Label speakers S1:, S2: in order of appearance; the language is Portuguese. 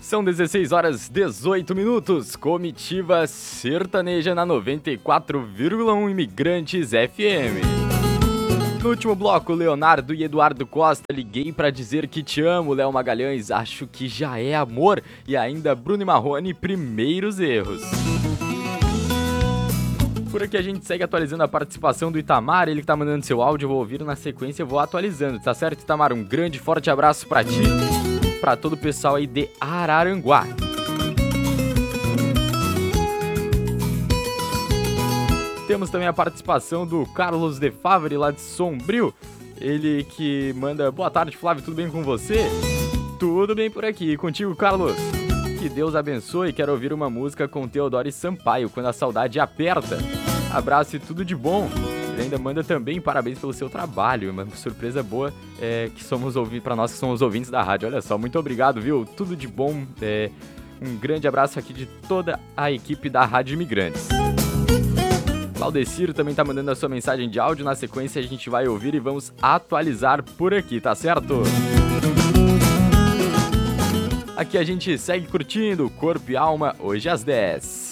S1: São 16 horas 18 minutos, Comitiva Sertaneja na 94,1 Imigrantes FM. No último bloco, Leonardo e Eduardo Costa, liguei pra dizer que te amo, Léo Magalhães, acho que já é amor, e ainda Bruno e Marrone, primeiros erros. Por aqui a gente segue atualizando a participação do Itamar, ele que tá mandando seu áudio, eu vou ouvir na sequência, eu vou atualizando, tá certo, Itamar? Um grande, forte abraço pra ti, pra todo o pessoal aí de Araranguá. Temos também a participação do Carlos de Favre, lá de Sombrio, ele que manda, boa tarde Flávio, tudo bem com você? Tudo bem por aqui, e contigo Carlos? Que Deus abençoe, quero ouvir uma música com Teodoro e Sampaio, Quando a Saudade Aperta. Abraço e tudo de bom. Ele ainda manda também parabéns pelo seu trabalho, uma surpresa boa que somos para nós que somos ouvintes da rádio. Olha só, muito obrigado, viu? Tudo de bom. Um grande abraço aqui de toda a equipe da Rádio Imigrantes. Claudeciro também tá mandando a sua mensagem de áudio. Na sequência a gente vai ouvir e vamos atualizar por aqui, tá certo? Aqui a gente segue curtindo Corpo e Alma, hoje às 10.